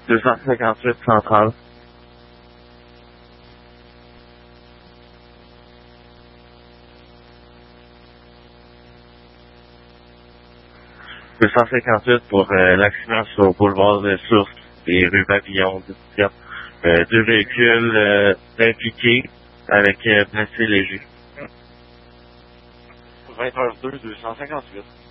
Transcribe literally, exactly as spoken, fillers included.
deux cent cinquante-huit central. deux cent cinquante-huit pour euh, l'accident sur le boulevard de Source et rue Pavillon dix-sept. Euh, deux véhicules euh, impliqués avec euh, blessés légers. vingt heures deux, deux cent cinquante-huit.